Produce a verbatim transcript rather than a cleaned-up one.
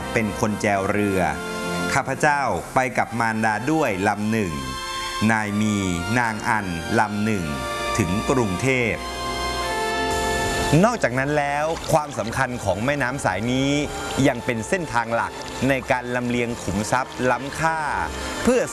เป็นคนแจวเรือข้าพเจ้าไปกับมารดาด้วยลำหนึ่งนายมีนางอันลำหนึ่งถึงกรุงเทพนอกจากนั้นแล้วความสำคัญของแม่น้ำสายนี้ยังเป็นเส้นทางหลักในการลำเลียงขุมทรัพย์ล้ำค่าเพื่อ